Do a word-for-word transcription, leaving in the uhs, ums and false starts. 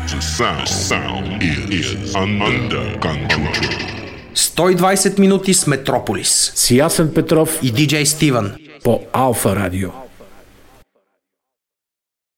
sound, sound is under control. сто и двайсет минути с Метрополис. С Ясен Петров и диджей Стивън по Алфа Радио.